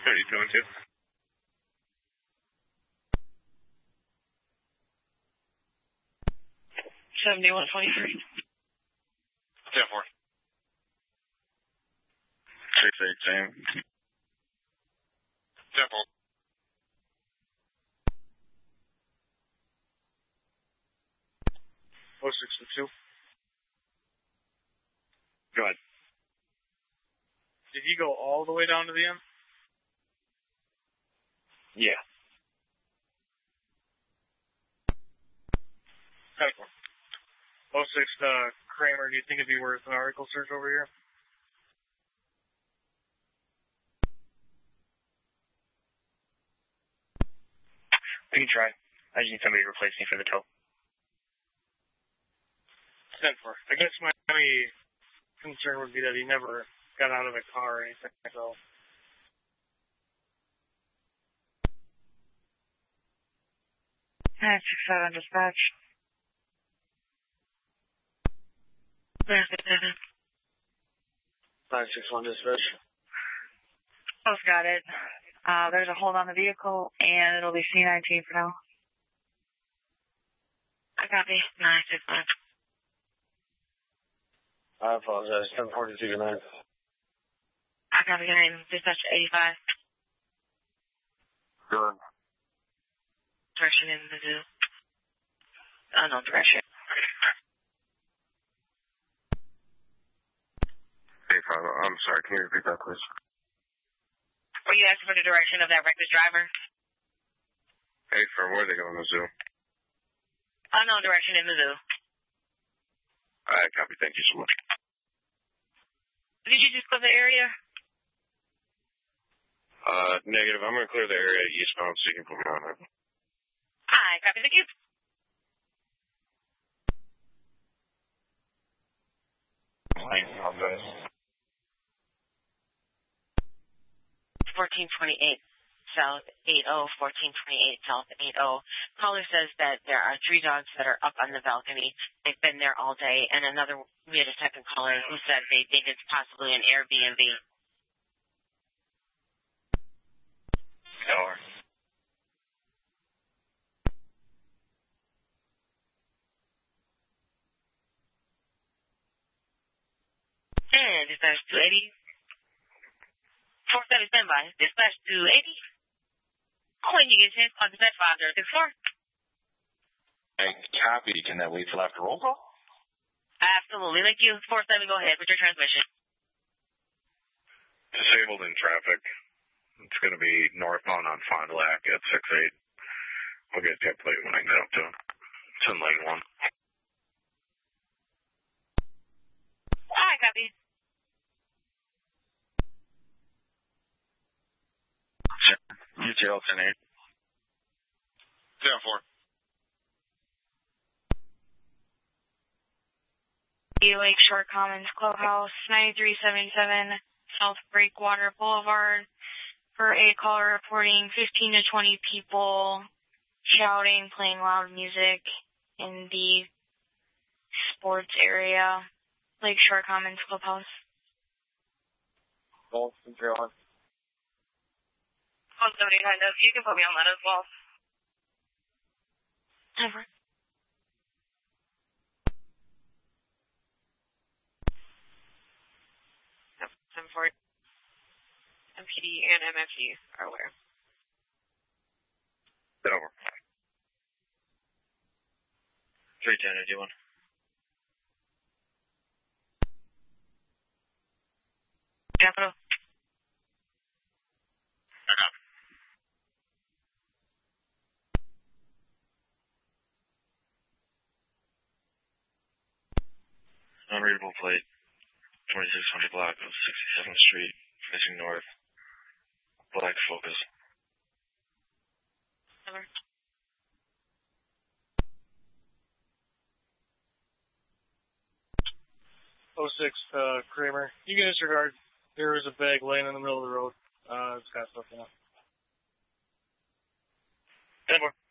32 and 2. 7123. 10-4. 6-8, same. 10-4. Oh, 6-2. Go ahead. Did you go all the way down to the end? Yeah. 10-4. 06, Kramer, do you think it'd be worth an article search over here? We can try. I just need somebody to replace me for the tow. 10-4. I guess my only concern would be that he never got out of the car or anything, so. Alright, 6-7 dispatch. 961 dispatch. Both got it. There's a hold on the vehicle, and it'll be C19 for now. I copy. 965. I apologize. 1042 to 9. I copy. Your name. Dispatch 85. Good. Direction in the zoo. Unknown direction. 85. I'm sorry. Can you repeat that, please? Were you asking for the direction of that reckless driver? Hey, for where are they going to the zoo? Unknown direction in the zoo. All right, copy. Thank you so much. Did you just clear the area? Negative. I'm going to clear the area eastbound so you can put me on it. Hi, copy. Thank you. I apologize. 1428 South 80, 1428 South 80. Caller says that there are 3 dogs that are up on the balcony. They've been there all day, and we had a second caller who said they think it's possibly an Airbnb. Caller. And dispatch 280. 47 standby. Dispatch 280. When you get a chance, call dispatch 5064. Hey, copy. Can that wait till after roll call? Absolutely. Thank you. 47, go ahead with your transmission. Disabled in traffic. It's going to be northbound on Fond du Lac at 6-8. I'll get a tip plate when I get up to it. It's in lane 1. Hi, copy. UTL 10-8. 10-4. Lakeshore Commons Clubhouse, 9377 South Breakwater Boulevard. For a caller reporting 15 to 20 people shouting, playing loud music in the sports area. Lakeshore Commons Clubhouse. Bolton, Carolina. 179, you can put me on that as well. Over. Yep, 7-4. MPD and MFD are aware. Over. 310, I do one. Capital. I got it. Unreadable plate, 2600 block of 67th Street, facing north. Black Focus. Over. 06, Kramer. You can disregard. There is a bag laying in the middle of the road. It's got stuff in it. 10-4.